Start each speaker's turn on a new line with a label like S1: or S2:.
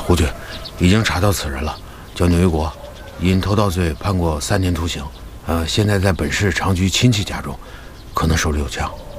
S1: 胡局，已经查到此人了，叫牛一国，因偷盗罪判过3年徒刑。现在在本市长居亲戚家中，可能手里有枪。